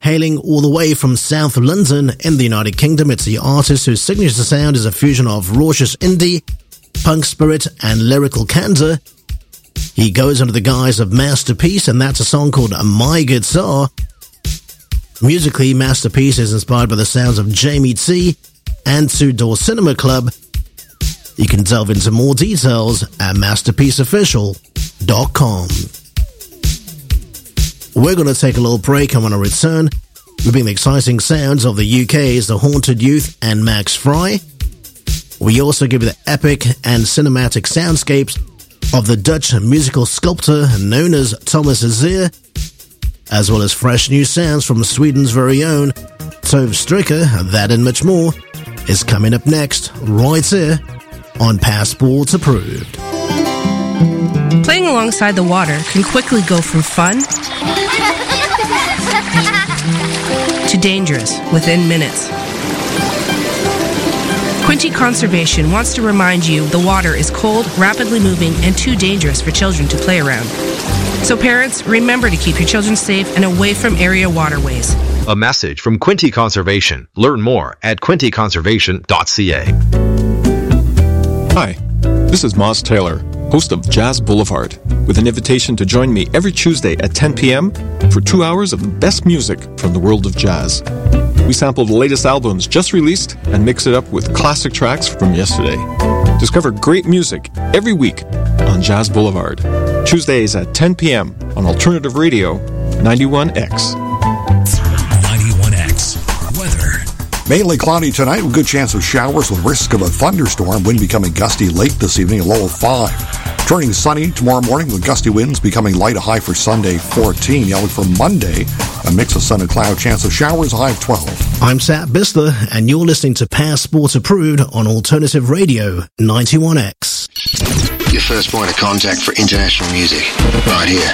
Hailing all the way from South London in the United Kingdom, it's the artist whose signature sound is a fusion of raucous indie, punk spirit, and lyrical candor. He goes under the guise of Masterpiece, and that's a song called My Guitar. Musically, Masterpiece is inspired by the sounds of Jamie T and Two Door Cinema Club. You can delve into more details at masterpieceofficial.com. We're going to take a little break, and when I return, we'll bring the exciting sounds of the UK's The Haunted Youth and Max Fry. We also give you the epic and cinematic soundscapes of the Dutch musical sculptor known as Thomas Azier, as well as fresh new sounds from Sweden's very own Tove Stricker. That and much more is coming up next, right here on Passport Approved. Playing alongside the water can quickly go from fun to dangerous within minutes. Quinte Conservation wants to remind you the water is cold, rapidly moving, and too dangerous for children to play around. So parents, remember to keep your children safe and away from area waterways. A message from Quinte Conservation. Learn more at quinteconservation.ca. Hi, this is Moz Taylor, host of Jazz Boulevard, with an invitation to join me every Tuesday at 10 p.m. for 2 hours of the best music from the world of jazz. We sample the latest albums just released and mix it up with classic tracks from yesterday. Discover great music every week on Jazz Boulevard. Tuesdays at 10 p.m. on Alternative Radio 91X. 91X. Weather. Mainly cloudy tonight with good chance of showers with risk of a thunderstorm. Wind becoming gusty late this evening, a low of 5. Turning sunny tomorrow morning with gusty winds becoming light, a high for Sunday 14. Now look for Monday, a mix of sun and cloud, chance of showers, a high of 12. I'm Sat Bistler, and you're listening to Passport Approved on Alternative Radio 91X. Your first point of contact for international music, right here.